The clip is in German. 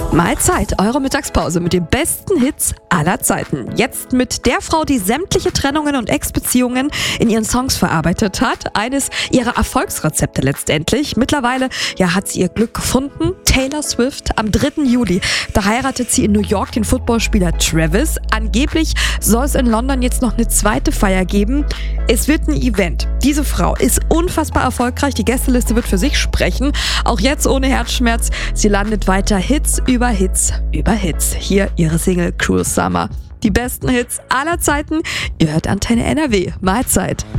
Mahlzeit, eure Mittagspause mit den besten Hits aller Zeiten. Jetzt mit der Frau, die sämtliche Trennungen und Ex-Beziehungen in ihren Songs verarbeitet hat. Eines ihrer Erfolgsrezepte letztendlich. Mittlerweile hat sie ihr Glück gefunden. Taylor Swift am 3. Juli. Da heiratet sie in New York den Footballspieler Travis. Angeblich soll es in London jetzt noch eine zweite Feier geben. Es wird ein Event. Diese Frau ist unfassbar erfolgreich. Die Gästeliste wird für sich sprechen. Auch jetzt ohne Herzschmerz. Sie landet weiter Hits über Hits über Hits. Hier ihre Single Cruel Summer. Die besten Hits aller Zeiten. Ihr hört Antenne NRW. Mahlzeit.